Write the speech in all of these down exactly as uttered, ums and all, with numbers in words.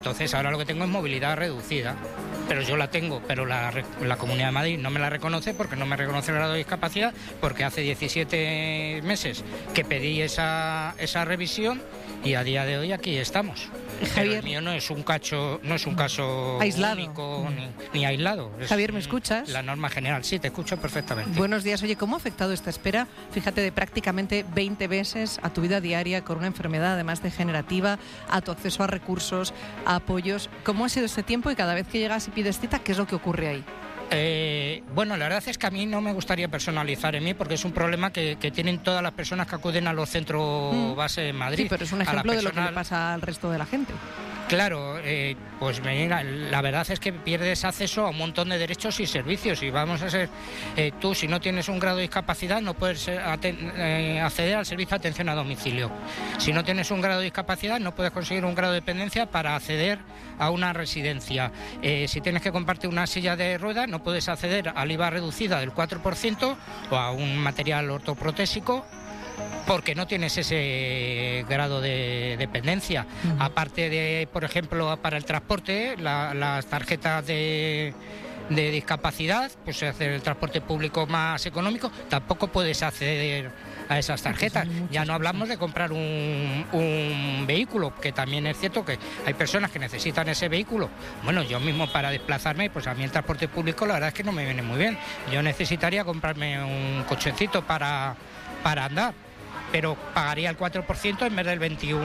Entonces ahora lo que tengo es movilidad reducida, pero yo la tengo, pero la, la Comunidad de Madrid no me la reconoce porque no me reconoce el grado de discapacidad, porque hace diecisiete meses que pedí esa, esa revisión y a día de hoy aquí estamos. Javier, pero el mío no es un cacho, no es un caso aislado. único ni, ni aislado. Es Javier, ¿me escuchas? La norma general, sí, te escucho perfectamente. Buenos días. Oye, ¿cómo ha afectado esta espera, fíjate, de prácticamente veinte meses a tu vida diaria con una enfermedad además degenerativa, a tu acceso a recursos, a apoyos? ¿Cómo ha sido este tiempo y cada vez que llegas y pides cita, qué es lo que ocurre ahí? Eh, bueno, la verdad es que a mí no me gustaría personalizar en mí porque es un problema que, que tienen todas las personas que acuden a los centros mm. base en Madrid. Sí, pero es un ejemplo de lo que le pasa al resto de la gente. Claro, eh, pues mira, la verdad es que pierdes acceso a un montón de derechos y servicios y vamos a ser, eh, tú si no tienes un grado de discapacidad no puedes eh, acceder al servicio de atención a domicilio. Si no tienes un grado de discapacidad no puedes conseguir un grado de dependencia para acceder a una residencia. Eh, si tienes que compartir una silla de ruedas no puedes acceder al I V A reducida del cuatro por ciento o a un material ortoprotésico, porque no tienes ese grado de dependencia. Uh-huh. Aparte de, por ejemplo, para el transporte, la, las tarjetas de, de discapacidad, pues hacer el transporte público más económico, tampoco puedes acceder a esas tarjetas. Ya no hablamos de comprar un, un vehículo, que también es cierto que hay personas que necesitan ese vehículo. Bueno, yo mismo para desplazarme, pues a mí el transporte público la verdad es que no me viene muy bien. Yo necesitaría comprarme un cochecito para, para andar, pero pagaría el cuatro por ciento en vez del veintiuno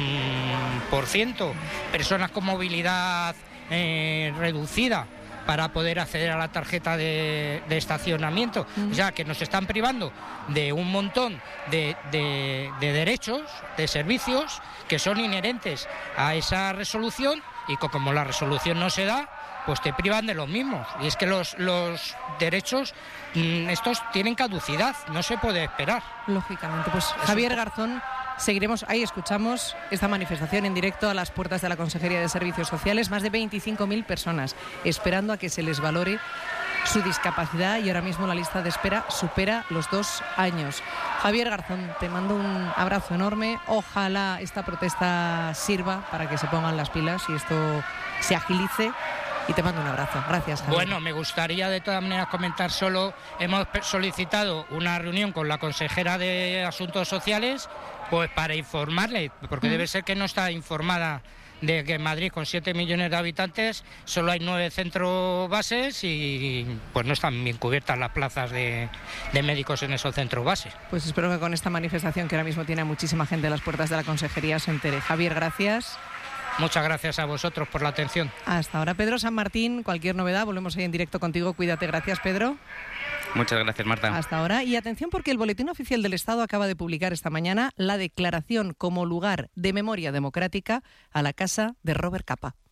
por ciento. Personas con movilidad eh, reducida para poder acceder a la tarjeta de, de estacionamiento. Mm. O sea, que nos están privando de un montón de, de, de derechos, de servicios que son inherentes a esa resolución y que como la resolución no se da, pues te privan de los mismos. Y es que los, los derechos, mmm, estos tienen caducidad, no se puede esperar. Lógicamente. Pues Javier Garzón, seguiremos, ahí escuchamos esta manifestación en directo a las puertas de la Consejería de Servicios Sociales. Más de veinticinco mil personas esperando a que se les valore su discapacidad y ahora mismo la lista de espera supera los dos años. Javier Garzón, te mando un abrazo enorme. Ojalá esta protesta sirva para que se pongan las pilas y esto se agilice. Y te mando un abrazo. Gracias, Javier. Bueno, me gustaría de todas maneras comentar solo, hemos solicitado una reunión con la consejera de Asuntos Sociales, pues para informarle, porque mm. debe ser que no está informada de que en Madrid, con siete millones de habitantes, solo hay nueve centros bases y pues no están bien cubiertas las plazas de, de médicos en esos centros bases. Pues espero que con esta manifestación, que ahora mismo tiene a muchísima gente a las puertas de la consejería, se entere. Javier, gracias. Muchas gracias a vosotros por la atención. Hasta ahora, Pedro San Martín. Cualquier novedad, volvemos ahí en directo contigo. Cuídate. Gracias, Pedro. Muchas gracias, Marta. Hasta ahora. Y atención, porque el Boletín Oficial del Estado acaba de publicar esta mañana la declaración como lugar de memoria democrática a la casa de Robert Capa.